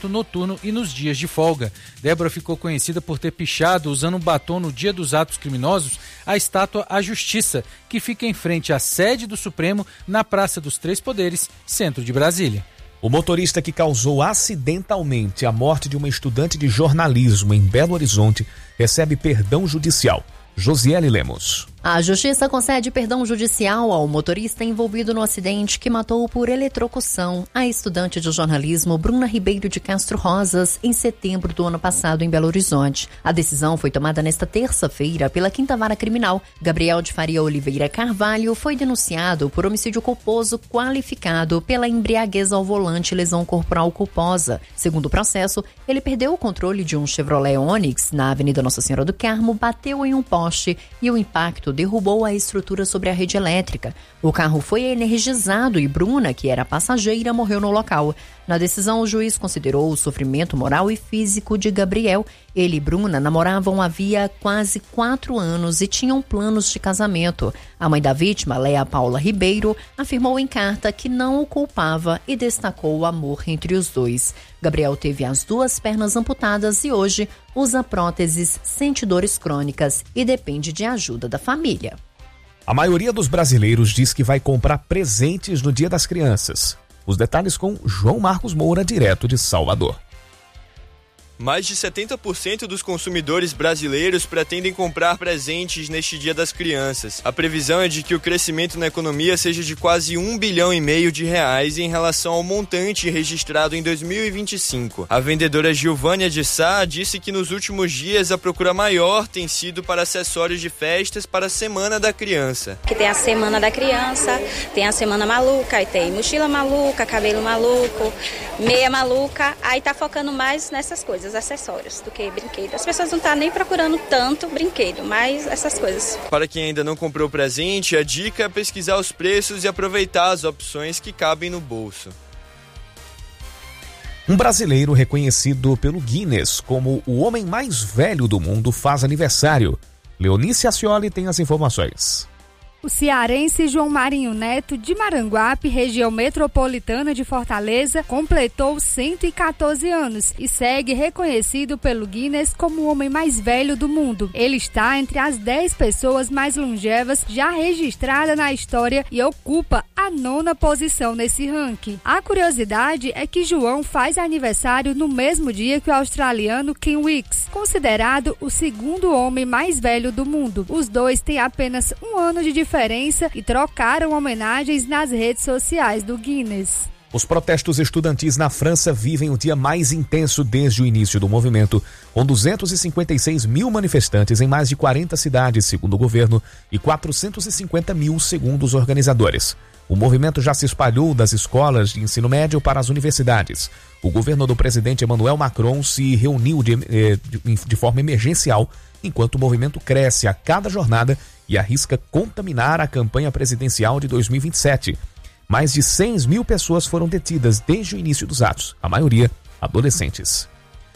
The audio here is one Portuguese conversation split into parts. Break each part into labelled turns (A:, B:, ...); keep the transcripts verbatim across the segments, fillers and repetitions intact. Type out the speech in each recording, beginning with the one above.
A: atendimento noturno e nos dias de folga. Débora ficou conhecida por ter pichado, usando um batom no dia dos atos criminosos, a estátua à Justiça, que fica em frente à sede do Supremo, na Praça dos Três Poderes, centro de Brasília.
B: O motorista que causou acidentalmente a morte de uma estudante de jornalismo em Belo Horizonte recebe perdão judicial. Josiele Lemos.
C: A Justiça concede perdão judicial ao motorista envolvido no acidente que matou por eletrocução a estudante de jornalismo Bruna Ribeiro de Castro Rosas em setembro do ano passado em Belo Horizonte. A decisão foi tomada nesta terça-feira pela Quinta Vara Criminal. Gabriel de Faria Oliveira Carvalho foi denunciado por homicídio culposo qualificado pela embriaguez ao volante e lesão corporal culposa. Segundo o processo, ele perdeu o controle de um Chevrolet Onix na Avenida Nossa Senhora do Carmo, bateu em um poste e o impacto derrubou a estrutura sobre a rede elétrica. O carro foi energizado e Bruna, que era passageira, morreu no local. Na decisão, o juiz considerou o sofrimento moral e físico de Gabriel. Ele e Bruna namoravam havia quase quatro anos e tinham planos de casamento. A mãe da vítima, Léa Paula Ribeiro, afirmou em carta que não o culpava e destacou o amor entre os dois. Gabriel teve as duas pernas amputadas e hoje usa próteses, sente dores crônicas e depende de ajuda da família.
B: A maioria dos brasileiros diz que vai comprar presentes no Dia das Crianças. Os detalhes com João Marcos Moura, direto de Salvador.
D: Mais de setenta por cento dos consumidores brasileiros pretendem comprar presentes neste Dia das Crianças. A previsão é de que o crescimento na economia seja de quase um bilhão e meio de reais em relação ao montante registrado em dois mil e vinte e cinco. A vendedora Gilvânia de Sá disse que nos últimos dias a procura maior tem sido para acessórios de festas para a Semana da Criança.
E: Que tem a Semana da Criança, tem a Semana Maluca, aí tem mochila maluca, cabelo maluco, meia maluca, aí tá focando mais nessas coisas, acessórios, do que brinquedo. As pessoas não estão nem procurando tanto brinquedo, mas essas coisas.
D: Para quem ainda não comprou presente, a dica é pesquisar os preços e aproveitar as opções que cabem no bolso.
B: Um brasileiro reconhecido pelo Guinness como o homem mais velho do mundo faz aniversário. Leonice Ascioli tem as informações.
F: O cearense João Marinho Neto, de Maranguape, região metropolitana de Fortaleza, completou cento e quatorze anos e segue reconhecido pelo Guinness como o homem mais velho do mundo. Ele está entre as dez pessoas mais longevas já registradas na história e ocupa a nona posição nesse ranking. A curiosidade é que João faz aniversário no mesmo dia que o australiano Ken Wicks, considerado o segundo homem mais velho do mundo. Os dois têm apenas um ano de diferença e trocaram homenagens nas redes sociais do Guinness.
B: Os protestos estudantis na França vivem o dia mais intenso desde o início do movimento, com duzentos e cinquenta e seis mil manifestantes em mais de quarenta cidades, segundo o governo, e quatrocentos e cinquenta mil, segundo os organizadores. O movimento já se espalhou das escolas de ensino médio para as universidades. O governo do presidente Emmanuel Macron se reuniu de, de, de forma emergencial, enquanto o movimento cresce a cada jornada e arrisca contaminar a campanha presidencial de dois mil e vinte e sete. Mais de cem mil pessoas foram detidas desde o início dos atos, a maioria adolescentes.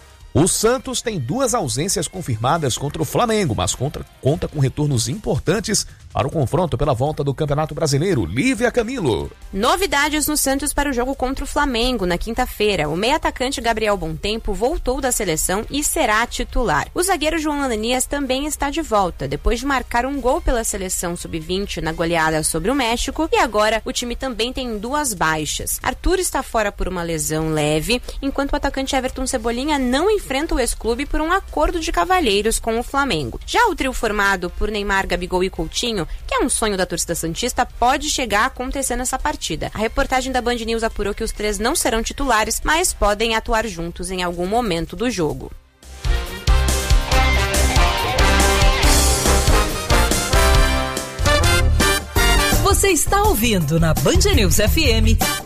B: O Santos tem duas ausências confirmadas contra o Flamengo, mas contra, conta com retornos importantes para o confronto pela volta do Campeonato Brasileiro. Lívia Camilo.
G: Novidades no Santos para o jogo contra o Flamengo na quinta-feira. O meio-atacante Gabriel Bontempo voltou da seleção e será titular. O zagueiro João Ananias também está de volta, depois de marcar um gol pela seleção sub vinte na goleada sobre o México, e agora o time também tem duas baixas. Arthur está fora por uma lesão leve, enquanto o atacante Everton Cebolinha não enfrenta o ex-clube por um acordo de cavalheiros com o Flamengo. Já o trio formado por Neymar, Gabigol e Coutinho, que é um sonho da torcida santista, pode chegar a acontecer nessa partida. A reportagem da Band News apurou que os três não serão titulares, mas podem atuar juntos em algum momento do jogo.
H: Você está ouvindo na Band News F M